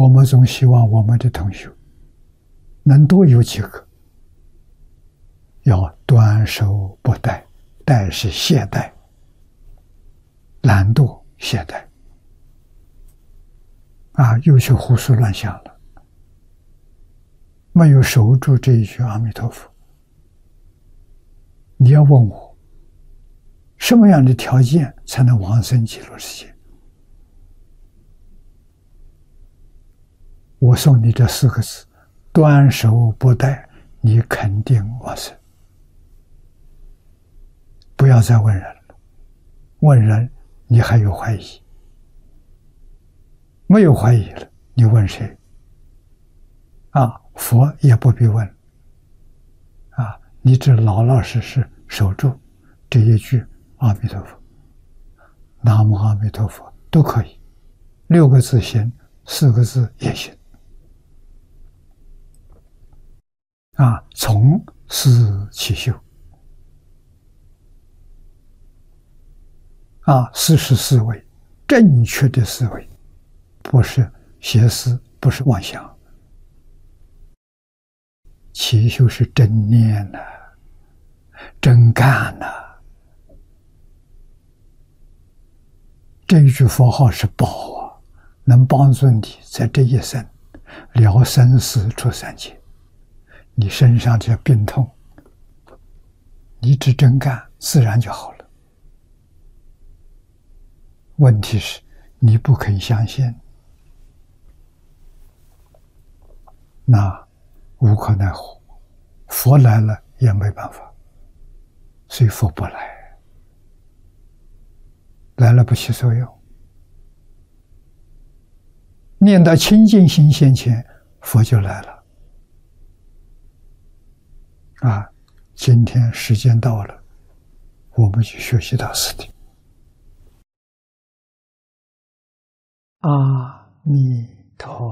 我们总希望我们的同学能多有几个，要端守不怠，怠是懈怠、懒惰、懈怠又去胡思乱想了，没有守住这一句阿弥陀佛。你要问我，什么样的条件才能往生极乐世界？我送你这4个字：端守不怠，你肯定往生。不要再问人了，问人你还有怀疑，没有怀疑了，你问谁？佛也不必问你只老老实实守住这一句阿弥陀佛，南无阿弥陀佛都可以，6个字行，4个字也行从思起修思是思维，正确的思维，不是邪思，不是妄想。起修是真念真干这一句佛号是宝能帮助你在这一生了生死出三界。你身上这病痛，你只真干，自然就好了。问题是你不肯相信，那无可奈何，佛来了也没办法，所以佛不来，来了不起作用。念到清净心现前，佛就来了。今天时间到了，我们去学习到此地。阿弥陀